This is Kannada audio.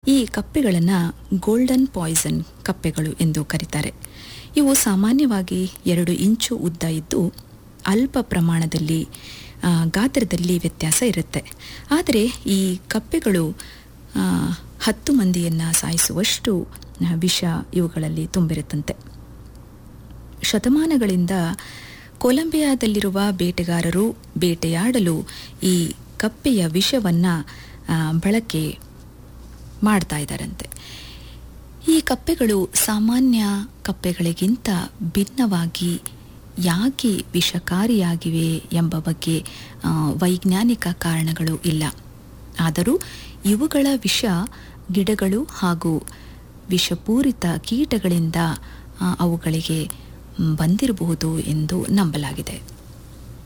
ಈ ಕಪ್ಪೆಗಳನ್ನು ಗೋಲ್ಡನ್ ಪಾಯ್ಸನ್ ಕಪ್ಪೆಗಳು ಎಂದು ಕರೀತಾರೆ. ಇವು ಸಾಮಾನ್ಯವಾಗಿ 2 ಇಂಚು ಉದ್ದ ಇದ್ದು ಅಲ್ಪ ಪ್ರಮಾಣದಲ್ಲಿ ಗಾತ್ರದಲ್ಲಿ ವ್ಯತ್ಯಾಸ ಇರುತ್ತೆ. ಆದರೆ ಈ ಕಪ್ಪೆಗಳು 10 ಮಂದಿಯನ್ನು ಸಾಯಿಸುವಷ್ಟು ವಿಷ ಇವುಗಳಲ್ಲಿ ತುಂಬಿರುತ್ತಂತೆ. ಶತಮಾನಗಳಿಂದ ಕೊಲಂಬಿಯಾದಲ್ಲಿರುವ ಬೇಟೆಗಾರರು ಬೇಟೆಯಾಡಲು ಈ ಕಪ್ಪೆಯ ವಿಷವನ್ನು ಬಳಕೆ ಮಾಡ್ತಾ ಇದ್ದಾರಂತೆ. ಈ ಕಪ್ಪೆಗಳು ಸಾಮಾನ್ಯ ಕಪ್ಪೆಗಳಿಗಿಂತ ಭಿನ್ನವಾಗಿ ಯಾಕೆ ವಿಷಕಾರಿಯಾಗಿವೆ ಎಂಬ ಬಗ್ಗೆ ವೈಜ್ಞಾನಿಕ ಕಾರಣಗಳು ಇಲ್ಲ. ಆದರೂ ಇವುಗಳ ವಿಷ ಗಿಡಗಳು ಹಾಗೂ ವಿಷಪೂರಿತ ಕೀಟಗಳಿಂದ ಅವುಗಳಿಗೆ ಬಂದಿರಬಹುದು ಎಂದು ನಂಬಲಾಗಿದೆ.